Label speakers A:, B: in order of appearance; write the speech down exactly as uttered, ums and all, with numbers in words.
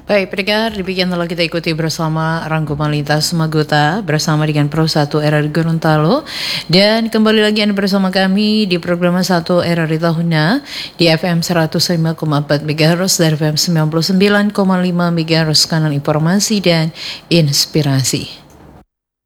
A: Baik, pendengar, demikian telah kita ikuti bersama Rangkuman Lintas Magota bersama dengan Pro satu R R Gorontalo. Dan kembali lagi Anda bersama kami di program satu R R Tahunnya di F M seratus lima koma empat MHz dan F M sembilan puluh sembilan koma lima MHz, kanan informasi dan inspirasi.